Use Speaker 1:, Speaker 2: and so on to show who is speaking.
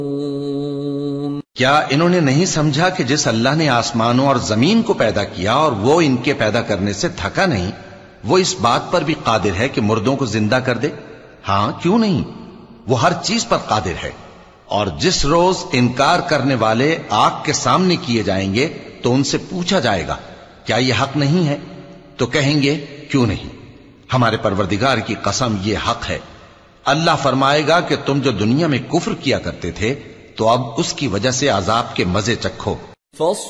Speaker 1: क्या इन्होंने नहीं समझा कि जिस अल्लाह ने आसमानों और जमीन को पैदा किया और वो इनके पैदा करने से थका नहीं, वो इस बात पर भी कादिर है कि मुर्दों को जिंदा कर दे? हां, क्यों नहीं, वो हर चीज पर कादिर है। और जिस रोज इनकार करने वाले आग के सामने किए जाएंगे तो उनसे पूछा जाएगा क्या यह हक नहीं है? तो कहेंगे क्यों नहीं, हमारे परवरदिगार की कसम ये हक है। अल्लाह फरमाएगा कि तुम जो दुनिया में कुफ्र किया करते थे तो अब उसकी वजह से अजाब के मजे चखो।